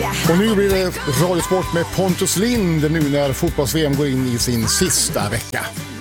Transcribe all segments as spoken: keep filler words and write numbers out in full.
Och nu blir det radiosport med Pontus Lind nu när fotbolls-V M går in i sin sista vecka.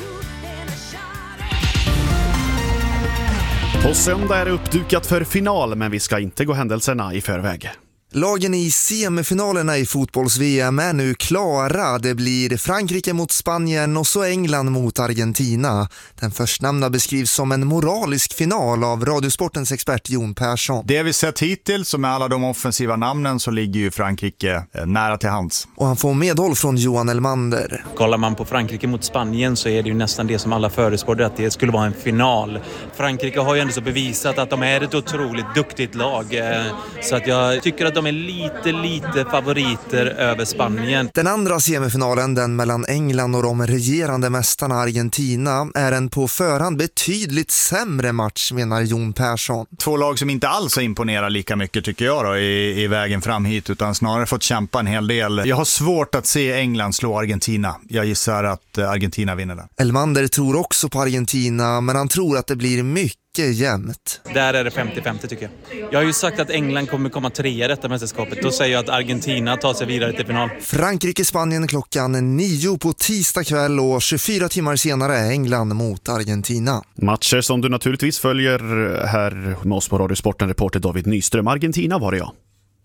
På söndag är det uppdukat för final, men vi ska inte gå händelserna i förväg. Lagen i semifinalerna i fotbolls-V M är nu klara. Det blir Frankrike mot Spanien och så England mot Argentina. Den förstnämnda beskrivs som en moralisk final av radiosportens expert Jon Persson. Det vi sett hittills, som med alla de offensiva namnen, så ligger ju Frankrike nära till hands. Och han får medhåll från Johan Elmander. Kollar man på Frankrike mot Spanien så är det ju nästan det som alla förespråkade, att det skulle vara en final. Frankrike har ju ändå så bevisat att de är ett otroligt duktigt lag. Så att jag tycker att de är lite, lite favoriter över Spanien. Den andra semifinalen, den mellan England och de regerande mästarna Argentina, är en på förhand betydligt sämre match, menar Jon Persson. Två lag som inte alls imponerar lika mycket, tycker jag då, i, i vägen fram hit, utan snarare fått kämpa en hel del. Jag har svårt att se England slå Argentina. Jag gissar att Argentina vinner den. Elmander tror också på Argentina, men han tror att det blir mycket jämnt. Där är det femtio femtio tycker jag. Jag har ju sagt att England kommer komma trea i detta mästerskapet. Då säger jag att Argentina tar sig vidare till final. Frankrike-Spanien klockan nio på tisdag kväll och tjugofyra timmar senare England mot Argentina. Matcher som du naturligtvis följer här med oss på Radiosporten, reporter David Nyström. Argentina var det, ja.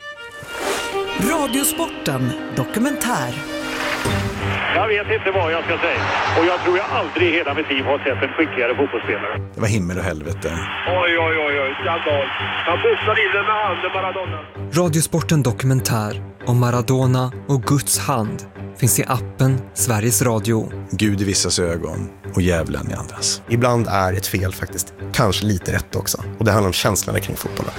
Radiosporten dokumentär. Jag vet inte vad jag ska säga. Och jag tror jag aldrig i hela mitt liv har sett en skickligare fotbollsspelare. Det var himmel och helvete. Oj, oj, oj, oj. Skandal. Han pussade in den med handen, Maradona. Radiosporten dokumentär om Maradona och Guds hand finns i appen Sveriges Radio. Gud i vissas ögon och djävulen i andras. Ibland är ett fel faktiskt kanske lite rätt också. Och det handlar om känslorna kring fotbollen.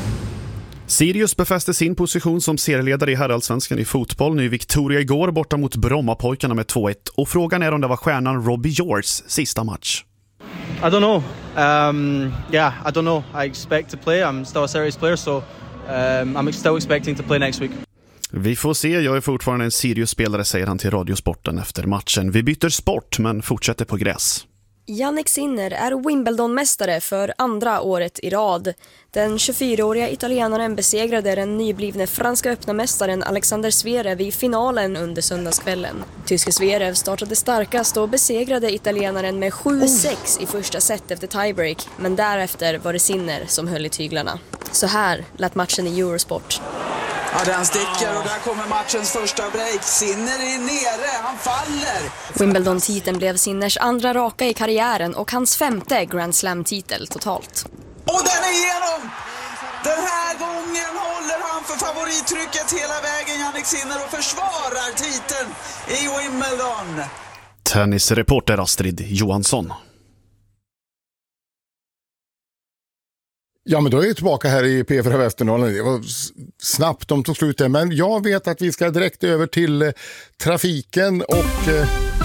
Sirius befäste sin position som serieledare i herrallsvenskan i fotboll. Nu Victoria igår borta mot Brommapojkarna med två ett. Och frågan är om det var stjärnan Robbie Yours sista match. I don't know. Um, yeah, I don't know. I expect to play. I'm still a serious player, so um, I'm still expecting to play next week. Vi får se, jag är fortfarande en Sirius-spelare, säger han till Radiosporten efter matchen. Vi byter sport men fortsätter på gräs. Jannik Sinner är Wimbledon-mästare för andra året i rad. Den tjugofyraåriga italienaren besegrade den nyblivne franska öppna mästaren Alexander Zverev i finalen under söndagskvällen. Tyske Zverev startade starkast och besegrade italienaren med sju sex i första set efter tiebreak, men därefter var det Sinner som höll i tyglarna. Så här lät matchen i Eurosport. Ja, den sticker och där kommer matchens första break. Sinner är nere, han faller. Wimbledon-titeln blev Sinners andra raka i karriären och hans femte Grand Slam-titel totalt. Och den är igenom! Den här gången håller han för favorittrycket hela vägen, Jannik Sinner, och försvarar titeln i Wimbledon. Tennisreporter Astrid Johansson. Ja, men då är vi tillbaka här i P fyra Västernorrland. Det var snabbt de tog slut där. Men jag vet att vi ska direkt över till eh, trafiken och eh,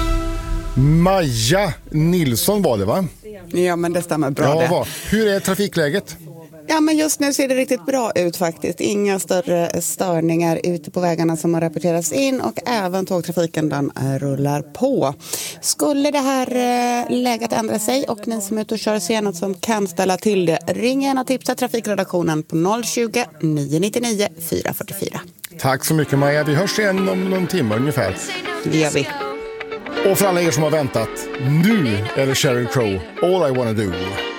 Maja Nilsson var det, va? Ja, men det stämmer bra. Ja, det. Va? Hur är trafikläget? Ja, men just nu ser det riktigt bra ut faktiskt. Inga större störningar ute på vägarna som har rapporterats in, och även tågtrafiken den rullar på. Skulle det här läget ändra sig och ni som är ute och kör ser något som kan ställa till det, ring gärna och tipsa trafikredaktionen på noll tjugo, nio nittionio, fyra fyrtiofyra. Tack så mycket, Maja. Vi hörs igen om någon timme ungefär. Det gör vi. Och för alla er som har väntat, nu är det Sheryl Crow, All I Wanna Do.